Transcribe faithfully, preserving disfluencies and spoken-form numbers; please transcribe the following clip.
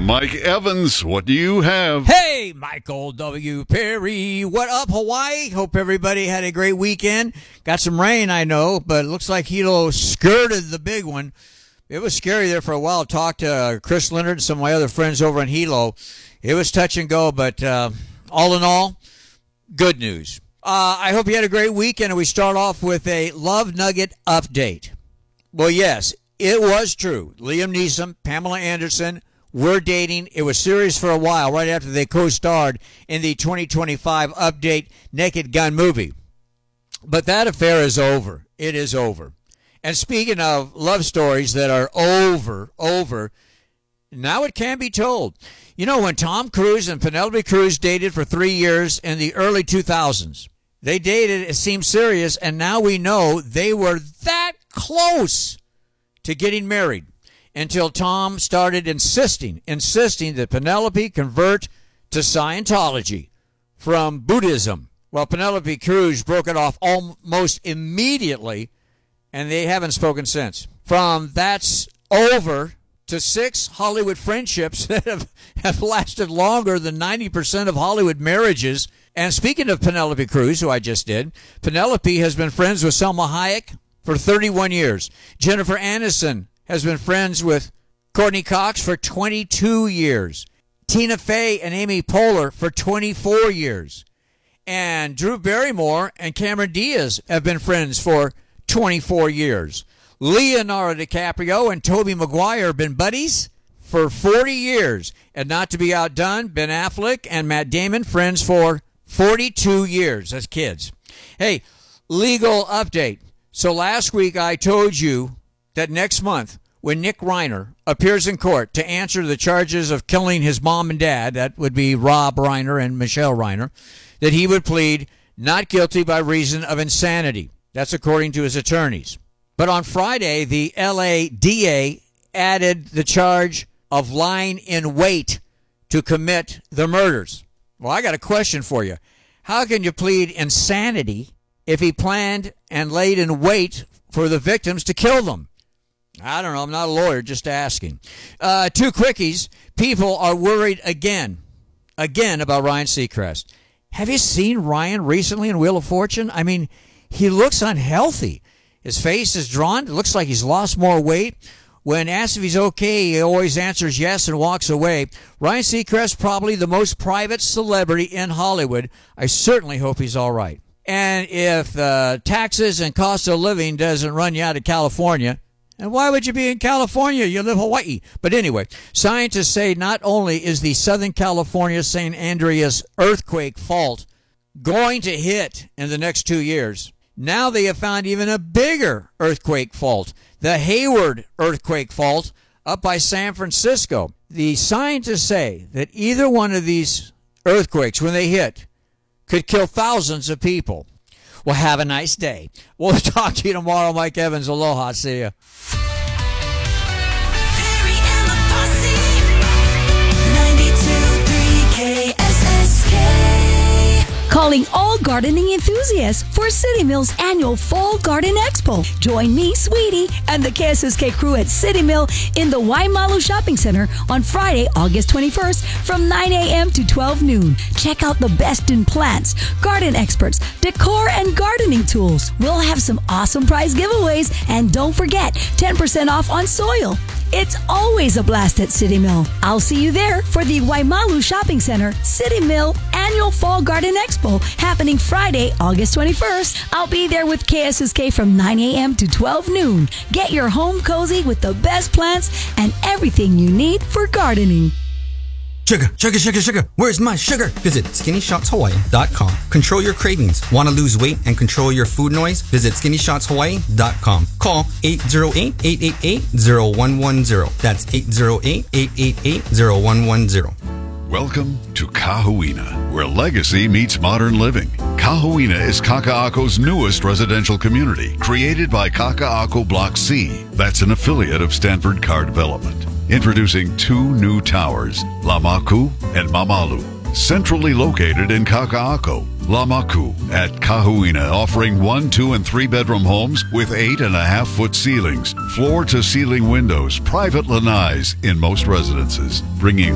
Mike Evans, what do you have? Hey, Michael W. Perry. What up, Hawaii? Hope everybody had a great weekend. Got some rain, I know, but it looks like Hilo skirted the big one. It was scary there for a while. Talked to uh, Chris Leonard and some of my other friends over in Hilo. It was touch and go, but uh, all in all, good news. Uh, I hope you had a great weekend, and we start off with a Love Nugget update. Well, yes, it was true. Liam Neeson, Pamela Anderson were dating. It was serious for a while, right after they co-starred in the twenty twenty-five update Naked Gun movie. But that affair is over. It is over. And speaking of love stories that are over, over, now it can be told. You know, when Tom Cruise and Penelope Cruz dated for three years in the early two thousands, they dated, it seemed serious, and now we know they were that close to getting married until Tom started insisting, insisting that Penelope convert to Scientology from Buddhism. Well, Penelope Cruz broke it off almost immediately, and they haven't spoken since. From that's over to six Hollywood friendships that have, have lasted longer than ninety percent of Hollywood marriages. And speaking of Penelope Cruz, who I just did, Penelope has been friends with Salma Hayek for thirty-one years. Jennifer Aniston has been friends with Courtney Cox for twenty-two years. Tina Fey and Amy Poehler for twenty-four years. And Drew Barrymore and Cameron Diaz have been friends for twenty-four years. Leonardo DiCaprio and Tobey Maguire have been buddies for forty years. And not to be outdone, Ben Affleck and Matt Damon, friends for forty-two years as kids. Hey, legal update. So last week I told you that next month, when Nick Reiner appears in court to answer the charges of killing his mom and dad, that would be Rob Reiner and Michelle Reiner, that he would plead not guilty by reason of insanity. That's according to his attorneys. But on Friday, the L A D A added the charge of lying in wait to commit the murders. Well, I got a question for you. How can you plead insanity if he planned and laid in wait for the victims to kill them? I don't know. I'm not a lawyer, just asking. Uh, two quickies. People are worried again, again about Ryan Seacrest. Have you seen Ryan recently in Wheel of Fortune? I mean, he looks unhealthy. His face is drawn. It looks like he's lost more weight. When asked if he's okay, he always answers yes and walks away. Ryan Seacrest, probably the most private celebrity in Hollywood. I certainly hope he's all right. And if uh, taxes and cost of living doesn't run you out of California, and why would you be in California? You live in Hawaii. But anyway, scientists say not only is the Southern California Saint Andreas earthquake fault going to hit in the next two years, now they have found even a bigger earthquake fault, the Hayward earthquake fault up by San Francisco. The scientists say that either one of these earthquakes, when they hit, could kill thousands of people. Well, have a nice day. We'll talk to you tomorrow. Mike Evans, aloha. See ya. Perry and the Posse, ninety-two point three K S S K. Calling all gardening enthusiasts for City Mill's annual Fall Garden Expo. Join me, Sweetie, and the K S S K crew at City Mill in the Waimalu Shopping Center on Friday, August twenty-first from nine a.m. to twelve noon. Check out the best in plants, garden experts, decor, and gardening tools. We'll have some awesome prize giveaways, and don't forget, ten percent off on soil. It's always a blast at City Mill. I'll see you there for the Waimalu Shopping Center City Mill Annual Fall Garden Expo happening Friday, August twenty-first. I'll be there with K S S K from nine a.m. to twelve noon. Get your home cozy with the best plants and everything you need for gardening. Sugar, sugar, sugar, sugar. Where's my sugar? Visit skinny shots hawaii dot com. Control your cravings. Want to lose weight and control your food noise? Visit skinny shots hawaii dot com. Call eight zero eight, eight eight eight, zero one one zero. That's eight zero eight, eight eight eight, zero one one zero. Welcome to Kahuina, where legacy meets modern living. Kahuina is Kaka'ako's newest residential community, created by Kaka'ako Block C. That's an affiliate of Stanford Car Development. Introducing two new towers, Lamaku and Mamalu, centrally located in Kaka'ako. Lamaku at Kahuina, offering one, two, and three bedroom homes with eight and a half foot ceilings, floor to ceiling windows, private lanais in most residences, bringing